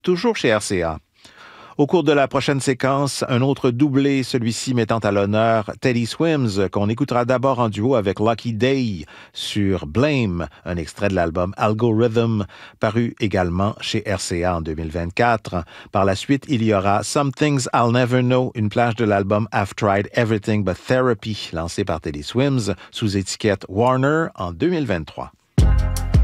toujours chez RCA. Au cours de la prochaine séquence, un autre doublé, celui-ci mettant à l'honneur Teddy Swims, qu'on écoutera d'abord en duo avec Lucky Day sur Blame, un extrait de l'album Algorithm, paru également chez RCA en 2024. Par la suite, il y aura Some Things I'll Never Know, une plage de l'album I've Tried Everything But Therapy, lancé par Teddy Swims sous étiquette Warner en 2023.